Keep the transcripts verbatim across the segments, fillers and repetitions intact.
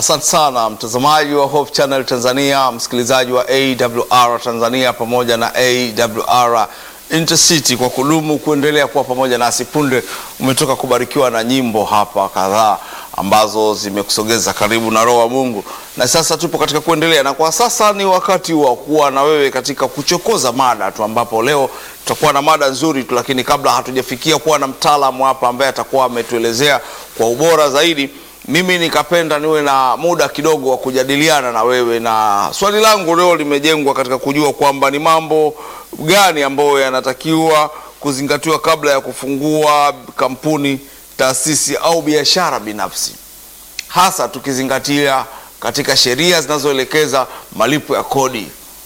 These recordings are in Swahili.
Asante sana mtazamaji wa Hope Channel Tanzania, msikilizaji wa A W R Tanzania pamoja na A W R Intercity kwa kudumu kuendelea kuwa pamoja nasi. Punde umetoka kubarikiwa na nyimbo hapa kadhaa ambazo zimekusogeza karibu na Roho wa Mungu, na sasa tupo katika kuendelea, na kwa sasa ni wakati wa kuwa na wewe katika kuchokoza mada tu, ambapo leo tutakuwa na mada nzuri tu, lakini kabla hatujafikia kuwa na mtaalamu hapa ambaye atakuwa ametuelezea kwa ubora zaidi, mimi nikapenda niwe na muda kidogo wa kujadiliana na wewe, na swali langu leo limejengwa katika kujua kwamba ni mambo gani ambayo yanatakiwa kuzingatiwa kabla ya kufungua kampuni, taasisi au biashara binafsi, hasa tukizingatia katika sheria zinazoelekeza malipo ya kodi.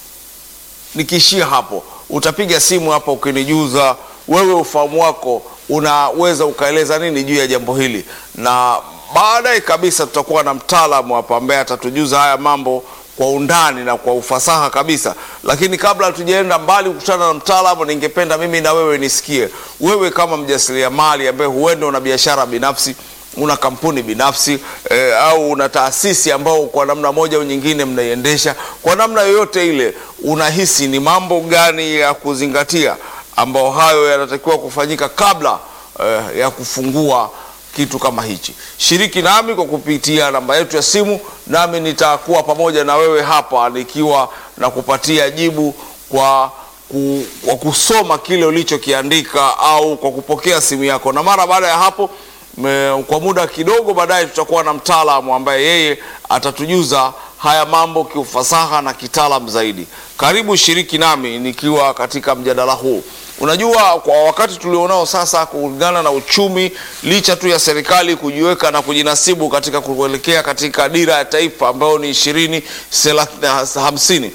Nikiishia hapo, utapiga simu hapa ukinijuza wewe ufahamu wako unaweza ukaeleza nini juu ya jambo hili, na baadaye kabisa tutakuwa na mtaalamu hapa ambaye atatujuza haya mambo kwa undani na kwa ufasaha kabisa. Lakini kabla hatujaenda mbali kukutana na mtaalamu, ningependa mimi na wewe nisikie, wewe kama mjasiriamali ambaye huenda una biashara binafsi, una kampuni binafsi eh, au una taasisi ambao kwa namna moja au nyingine mnaiendesha, kwa namna yoyote ile, unahisi ni mambo gani ya kuzingatia ambao hayo yanatakiwa kufanyika kabla eh, ya kufungua kitu kama hichi? Shiriki nami kwa kupitia namba yetu ya simu, nami nitakuwa pamoja na wewe hapa nikiwa na kupatia jibu kwa, ku, kwa kusoma kile ulichokiandika au kwa kupokea simu yako. Na mara baada ya hapo me, kwa muda kidogo baadaye tutakuwa na mtaalamu ambaye yeye atatujuza haya mambo kiufasaha na kitaalamu zaidi. Karibu shiriki nami nikiwa katika mjadala huu. Unajua, kwa wakati tulionao sasa, kulingana na uchumi, licha tu ya serikali kujiweka na kujinasibu katika kuelekea katika dira ya taifa ambayo ni ishirini hamsini,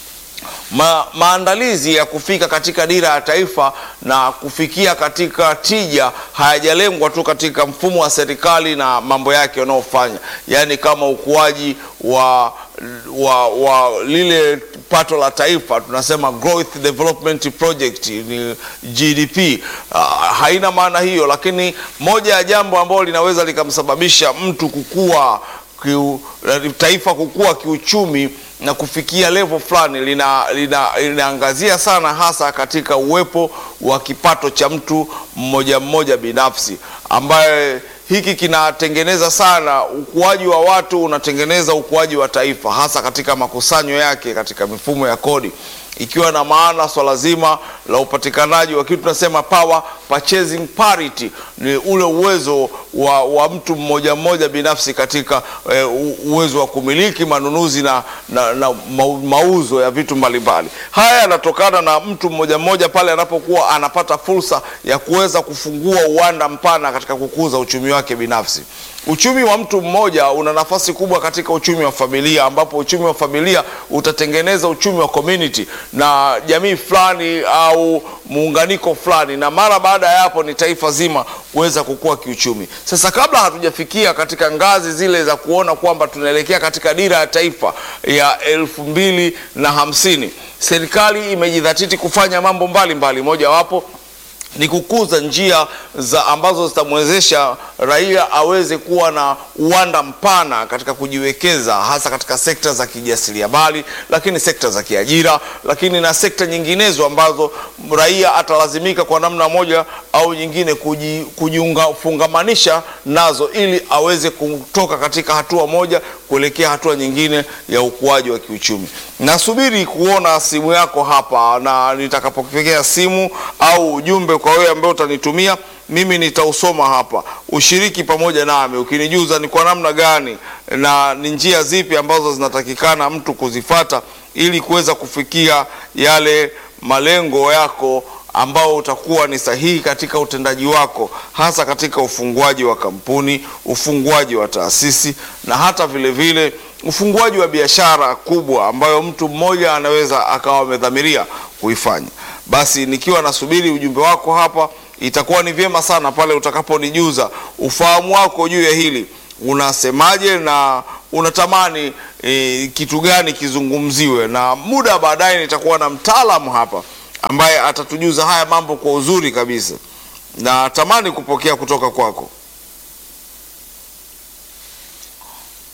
Ma, maandalizi ya kufika katika dira ya taifa na kufikia katika tija hayajalengwa tu katika mfumo wa serikali na mambo yake yanayofanya, yani kama ukuaji wa, wa, wa lile pato la taifa, tunasema growth development project, ni G D P. Uh, haina maana hiyo, lakini moja ya jambo ambalo linaweza likamsababisha mtu kukua kiu, taifa kukua kiuchumi na kufikia level fulani lina, lina, linaangazia sana hasa katika uwepo wa kipato cha mtu mmoja mmoja binafsi, ambaye hiki kinatengeneza sana ukuaji wa watu, unatengeneza ukuaji wa taifa hasa katika makusanyo yake katika mifumo ya kodi, ikiwa na maana swala zima la upatikanaji wa kitu tunasema power purchasing parity, ni ule uwezo wa, wa mtu mmoja mmoja binafsi katika e, uwezo wa kumiliki manunuzi na, na, na mauzo ya vitu mbalimbali. Haya yanatokana na mtu mmoja mmoja pale anapokuwa anapata fursa ya kuweza kufungua uwanda mpana katika kukuza uchumi wake binafsi. Uchumi wa mtu mmoja una nafasi kubwa katika uchumi wa familia, ambapo uchumi wa familia utatengeneza uchumi wa community na jamii fulani au muunganiko fulani, na mara baada ya hapo ni taifa zima kuweza kukua kiuchumi. Sasa kabla hatujafikia katika ngazi zile za kuona kwamba tunaelekea katika dira ya taifa ya elfu mbili na hamsini, serikali imejidhatiti kufanya mambo mbalimbali. Moja wapo ni kukuza njia za ambazo zitamwezesha raia aweze kuwa na uwanda mpana katika kujiwekeza, hasa katika sekta za kijasiriamali, lakini sekta za kiajira, lakini na sekta nyinginezo ambazo raia atalazimika kwa namna moja au nyingine kuji, kujiunga fungamanisha nazo ili aweze kutoka katika hatua moja kuelekea hatua nyingine ya ukuaji wa kiuchumi. Nasubiri kuona simu yako hapa, na nitakapokipokea simu au ujumbe kwa wewe ambao utanitumia, mimi nitausoma hapa, ushiriki pamoja nami ukinijuza ni kwa namna gani na ni njia zipi ambazo zinatakikana mtu kuzifata ili kuweza kufikia yale malengo yako ambao utakuwa ni sahihi katika utendaji wako, hasa katika ufunguaji wa kampuni, ufunguaji wa taasisi, na hata vile vile ufunguaji wa biashara kubwa ambayo mtu mmoja anaweza akawa amedhamiria kuifanya. Basi nikiwa nasubiri ujumbe wako hapa, itakuwa ni vyema sana pale utakaponijuza ufahamu wako juu ya hili, unasemaje na unatamani e, kitu gani kizungumziwe, na muda baadaye nitakuwa na mtaalamu hapa ambaye atatujuza haya mambo kwa uzuri kabisa, na tamani kupokea kutoka kwako.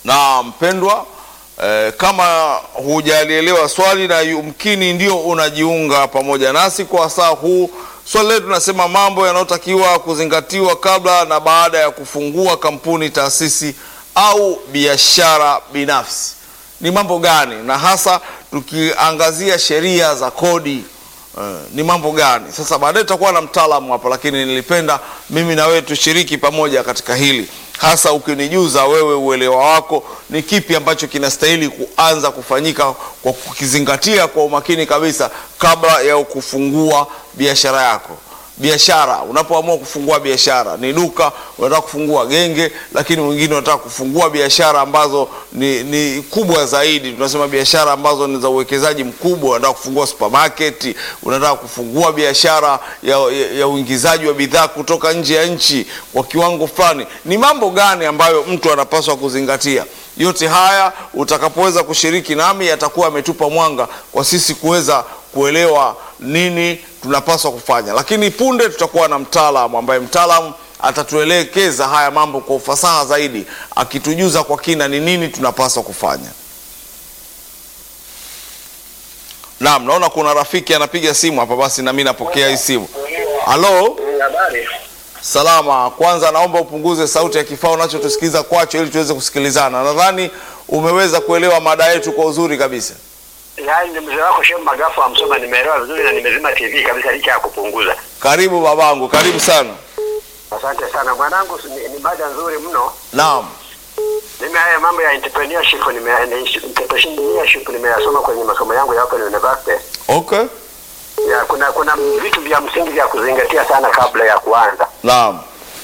Na mpendwa, eh, kama hujalielewa swali na yumkini ndio unajiunga pamoja nasi kwa saa huu, swali letu tunasema mambo yanayotakiwa kuzingatiwa kabla na baada ya kufungua kampuni, taasisi au biashara binafsi. Ni mambo gani? Na hasa tukiangazia sheria za kodi. Uh, ni mambo gani? Sasa baadaye tutakuwa na mtaalamu hapa, lakini nilipenda mimi na wewe tushiriki pamoja katika hili, hasa ukinijuza wewe uelewa wako ni kipi ambacho kinastahili kuanza kufanyika kwa kukizingatia kwa umakini kabisa kabla ya kufungua biashara yako. Biashara, unapoamua kufungua biashara, ni duka, unataka kufungua genge, lakini wengine wanataka kufungua biashara ambazo ni, ni kubwa zaidi. Tunasema biashara ambazo ni za uwekezaji mkubwa. Unataka kufungua supermarket, unataka kufungua biashara ya, ya, ya uingizaji wa bidhaa kutoka nje ya nchi kwa kiwango fulani. Ni mambo gani ambayo mtu anapaswa kuzingatia? Yote haya utakapoweza kushiriki nami yatakuwa ametupa mwanga kwa sisi kuweza kuelewa nini tunapaswa kufanya. Lakini punde tutakuwa na mtaalamu ambaye mtaalamu atatuelekeza haya mambo kwa ufasaha zaidi, akitujuza kwa kina ni nini tunapaswa kufanya. Naam, naona kuna rafiki anapiga simu hapa, basi na mimi napokea hii simu. Halo? Habari. Salama. Kwanza naomba upunguze sauti ya kifaa unachotusikiliza kwacho ili tuweze kusikilizana. Nadhani umeweza kuelewa mada yetu kwa uzuri kabisa. Yaani ni mzee wako Shem Magafu amsoma, nimeelewa vizuri na nimezima T V kabisa licha ya kupunguza. Karibu babangu, karibu sana. Asante sana mwanangu, ni, ni mada nzuri mno. Naam. Mimi haya mambo ya entrepreneurship nime entrepreneurship nimeyasoma kwenye masomo yangu ya Open University. Okay. Ya kuna kuna vitu vya msingi vya kuzingatia sana kabla ya kuanza. Naam.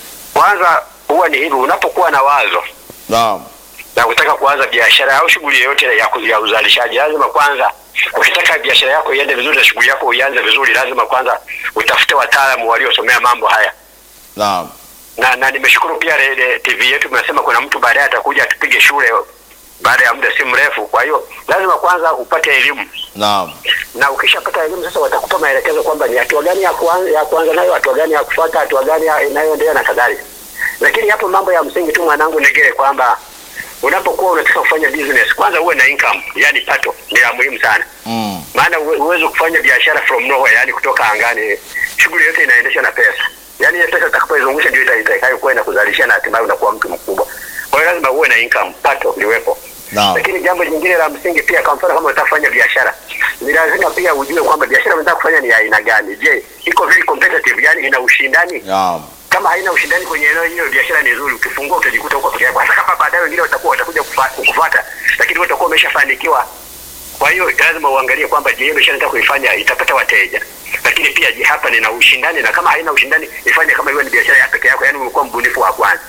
Kwanza huwa ni hivi, unapokuwa na wazo. Naam. Na kutaka kuanza biashara au shughuli yoyote ya, ya uzalishaji, lazima kwanza ukitaka biashara yako iende vizuri na shughuli yako ianze vizuri, lazima kwanza utafute wataalamu waliosomea mambo haya. Naam. Na na nimeshukuru pia ile T V yetu tunasema kuna mtu baadaye atakuja atupige shule baada ya muda si mrefu. Kwa hiyo lazima kwanza upate elimu. Naam. Na ukishapata elimu sasa watakupa maelekezo kwamba ni hatua gani ya kuanza ya kuanza nayo, hatua gani ya kufuata, hatua gani inayoendelea na kadhalika. Lakini hapo mambo ya msingi tu mwanangu negere kwamba unapokuwa unataka kufanya business kwanza uwe na income, yani pato ni la muhimu sana. Mm. Maana uwezo kufanya biashara from nowhere, yani kutoka angani. Shughuli yote inaendeshwa na pesa. Yani ile pesa utakapoizungusha ndio itakayokuwa inakuzalisha na hatimaye unakuwa mtu mkubwa. Kwa hiyo lazima uwe na income, pato liwepo. Naam. Lakini jambo jingine la msingi pia, kwa mfano kama unataka kufanya biashara, ni lazima pia ujue kwamba biashara unataka kufanya ni aina gani. Je, iko very competitive, yani ina ushindani? Naam. Kama haina ushindani kwenye eneo hilo, biashara ni nzuri. Ukifungua utajikuta huko peke yako. Hata kama baadaye wengine watakuwa watakuja kukufuata, lakini wewe utakuwa umeshafanikiwa. Kwa hiyo lazima uangalie kwamba je, biashara nataka kuifanya itapata wateja. Lakini pia je, hapa nina ushindani, na kama haina ushindani ifanye kama hiyo ni biashara ya peke yako, yani umekuwa mbunifu wa kwanza.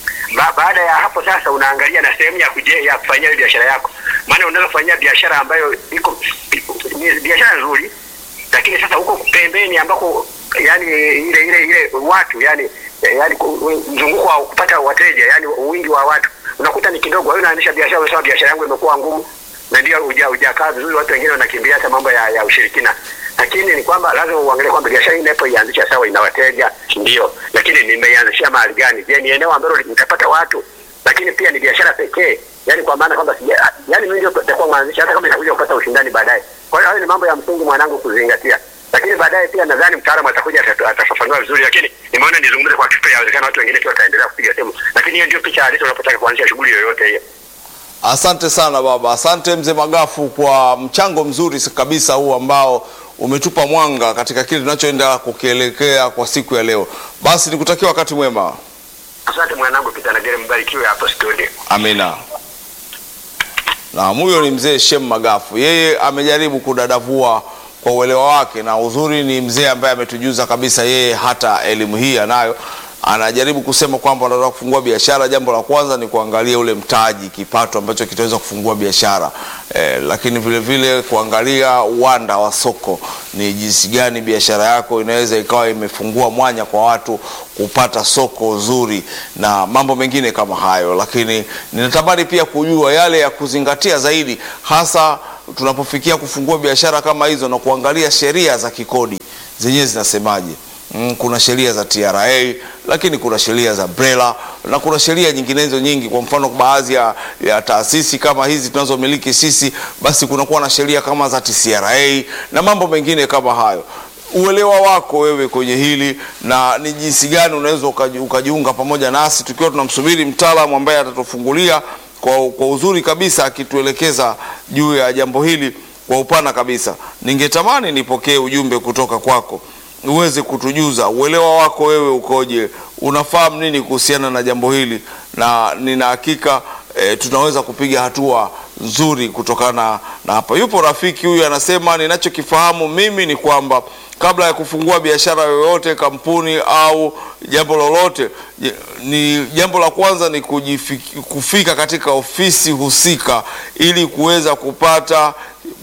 Ba baada ya hapo sasa unaangalia na sehemu ya kuje ya kufanyia biashara yako. Maana unaweza kufanyia biashara ambayo iko ni biashara nzuri, lakini sasa huko pembeni ambako yani ile ile ile watu yani yani mzunguko wa kupata wateja, yani wingi wa watu unakuta ni kidogo. Wewe unaanzisha biashara, unasema biashara yangu imekuwa ngumu na ndio hujakaa vizuri, watu wengine wanakimbia hata mambo ya, ya ushirikina. Lakini ni kwamba lazima uangalie kwamba biashara hii inapoianzisha sawa, ina wateja ndio, lakini nimeianzishia mahali gani? Je, ni eneo ambalo nitapata watu? Lakini pia ni biashara pekee, yani kwa maana kwamba yani mimi ndio nitakuwa mwanzisha hata kama nitakuja kupata ushindani baadaye. Kwa hiyo hayo ni mambo ya msingi mwanangu kuzingatia. Lakini baadaye pia nadhani mtaalamu atakuja atafafanua vizuri, lakini nimeona nizungumze kwa kifupi, yawezekana watu wengine pia wataendelea kupiga simu. Lakini hiyo ndio picha halisi unapotaka kuanzisha shughuli yoyote hiyo. Asante sana baba, asante mzee Magafu kwa mchango mzuri kabisa huu ambao umetupa mwanga katika kile tunachoenda kukielekea kwa siku ya leo. Basi nikutakia wakati mwema. Asante mwanangu Peter Nagere, mbarikiwe hapo studio. Amina. Na huyo ni mzee Shem Magafu. Yeye amejaribu kudadavua kwa uelewa wake, na uzuri ni mzee ambaye ametujuza kabisa yeye hata elimu hii anayo. Anajaribu kusema kwamba anataka kufungua biashara, jambo la kwanza ni kuangalia ule mtaji, kipato ambacho kitaweza kufungua biashara. Eh, lakini vile vile kuangalia uwanda wa soko, ni jinsi gani biashara yako inaweza ikawa imefungua mwanya kwa watu kupata soko zuri na mambo mengine kama hayo. Lakini ninatamani pia kujua yale ya kuzingatia zaidi, hasa tunapofikia kufungua biashara kama hizo, na kuangalia sheria za kikodi zenyewe zinasemaje. Mm, kuna sheria za T R A, lakini kuna sheria za BRELA na kuna sheria nyinginezo nyingi. Kwa mfano baadhi ya, ya taasisi kama hizi tunazomiliki sisi, basi kunakuwa na sheria kama za T C R A na mambo mengine kama hayo. Uelewa wako wewe kwenye hili na ni jinsi gani unaweza ukajiunga pamoja nasi tukiwa tunamsubiri mtaalamu ambaye atatufungulia kwa, kwa uzuri kabisa akituelekeza juu ya jambo hili kwa upana kabisa. Ningetamani nipokee ujumbe kutoka kwako, uweze kutujuza uelewa wako wewe ukoje, unafahamu nini kuhusiana na jambo hili, na nina hakika e, tunaweza kupiga hatua nzuri kutokana na hapa. Yupo rafiki huyu anasema, ninachokifahamu mimi ni kwamba kabla ya kufungua biashara yoyote, kampuni au jambo lolote, ni jambo la kwanza ni kujifika, kufika katika ofisi husika ili kuweza kupata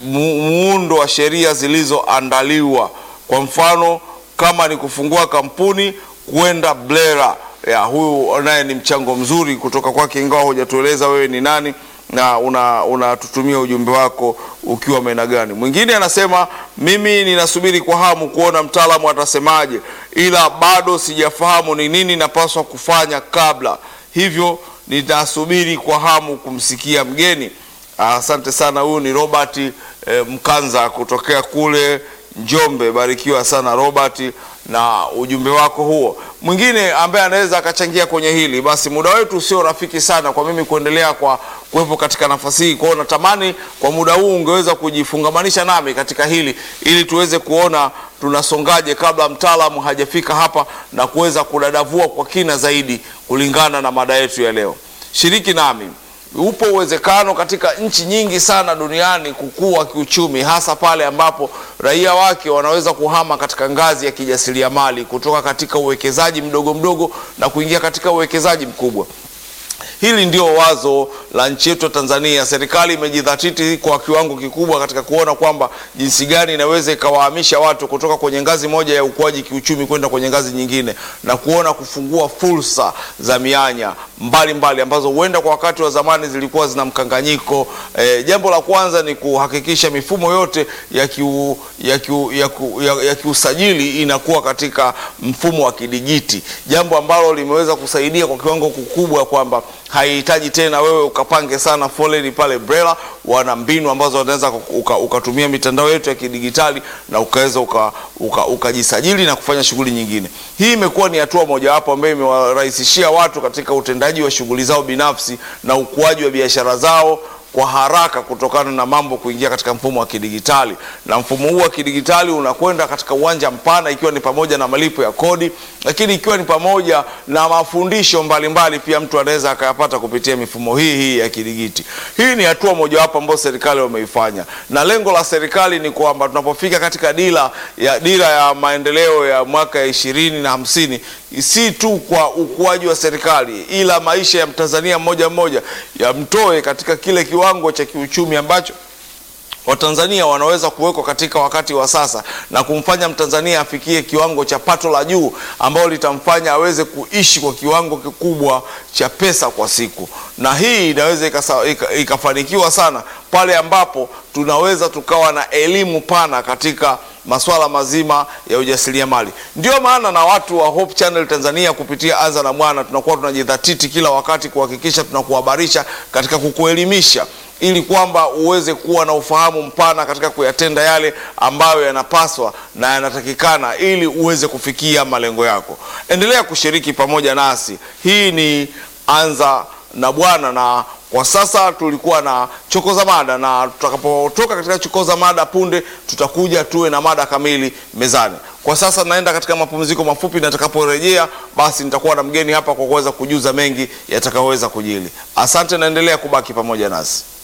muundo wa sheria zilizoandaliwa. Kwa mfano kama ni kufungua kampuni, kwenda BRELA. Ya huyu naye ni mchango mzuri kutoka kwake, ingawa hujatueleza wewe ni nani na unatutumia una ujumbe wako ukiwa maana gani. Mwingine anasema, mimi ninasubiri kwa hamu kuona mtaalamu atasemaje, ila bado sijafahamu ni nini napaswa kufanya kabla, hivyo nitasubiri kwa hamu kumsikia mgeni. Asante sana. Huyu ni Robert eh, Mkanza kutokea kule Njombe. Barikiwa sana Robert na ujumbe wako huo. Mwingine ambaye anaweza akachangia kwenye hili, basi muda wetu sio rafiki sana kwa mimi kuendelea kwa kuwepo katika nafasi hii. Kwa hiyo natamani kwa muda huu ungeweza kujifungamanisha nami katika hili ili tuweze kuona tunasongaje kabla mtaalamu hajafika hapa na kuweza kudadavua kwa kina zaidi kulingana na mada yetu ya leo. Shiriki nami. Upo uwezekano katika nchi nyingi sana duniani kukua kiuchumi, hasa pale ambapo raia wake wanaweza kuhama katika ngazi ya kijasiriamali kutoka katika uwekezaji mdogo mdogo na kuingia katika uwekezaji mkubwa. Hili ndio wazo la nchi yetu Tanzania. Serikali imejidhatiti kwa kiwango kikubwa katika kuona kwamba jinsi gani inaweza ikawahamisha watu kutoka kwenye ngazi moja ya ukuaji kiuchumi kwenda kwenye ngazi nyingine, na kuona kufungua fursa za mianya mbalimbali mbali, ambazo huenda kwa wakati wa zamani zilikuwa zina mkanganyiko. E, jambo la kwanza ni kuhakikisha mifumo yote ya kiu, ya kiu, ya kiu, ya, ya kiusajili inakuwa katika mfumo wa kidijiti, jambo ambalo limeweza kusaidia kwa kiwango kikubwa kwamba haihitaji tena wewe ukapange sana foleni pale BRELA. Wana mbinu ambazo wanaweza ukatumia uka mitandao yetu ya kidigitali na ukaweza ukajisajili uka, uka na kufanya shughuli nyingine. Hii imekuwa ni hatua mojawapo ambayo imewarahisishia watu katika utendaji wa shughuli zao binafsi na ukuaji wa biashara zao kwa haraka kutokana na mambo kuingia katika mfumo wa kidigitali. Na mfumo huu wa kidigitali unakwenda katika uwanja mpana, ikiwa ni pamoja na malipo ya kodi, lakini ikiwa ni pamoja na mafundisho mbalimbali pia mtu anaweza akayapata kupitia mifumo hii hii ya kidigiti. Hii ni hatua mojawapo ambayo serikali wameifanya, na lengo la serikali ni kwamba tunapofika katika dira ya dira ya maendeleo ya mwaka ishirini na hamsini, si tu kwa ukuaji wa serikali, ila maisha ya Mtanzania mmoja mmoja yamtoe katika kile kiwango cha kiuchumi ambacho Watanzania wanaweza kuwekwa katika wakati wa sasa, na kumfanya Mtanzania afikie kiwango cha pato la juu ambao litamfanya aweze kuishi kwa kiwango kikubwa cha pesa kwa siku. Na hii inaweza ikafanikiwa sana pale ambapo tunaweza tukawa na elimu pana katika masuala mazima ya ujasiriamali. Ndio maana na watu wa Hope Channel Tanzania kupitia Anza na Bwana tunakuwa tunajidhatiti kila wakati kuhakikisha tunakuhabarisha katika kukuelimisha, ili kwamba uweze kuwa na ufahamu mpana katika kuyatenda yale ambayo yanapaswa na yanatakikana ili uweze kufikia malengo yako. Endelea kushiriki pamoja nasi. Hii ni Anza na Bwana, na kwa sasa tulikuwa na chokoza mada, na tutakapotoka katika chokoza mada punde tutakuja tuwe na mada kamili mezani. Kwa sasa naenda katika mapumziko mafupi, na nitakaporejea basi nitakuwa na mgeni hapa kwa kuweza kujuza mengi yatakayoweza kujili. Asante, naendelea kubaki pamoja nasi.